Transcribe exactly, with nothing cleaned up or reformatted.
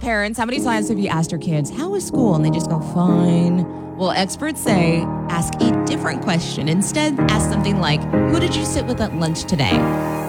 Parents, how many times have you asked your kids, how was school? And they just go, fine. Well, experts say ask a different question. Instead, ask something like, who did you sit with at lunch today?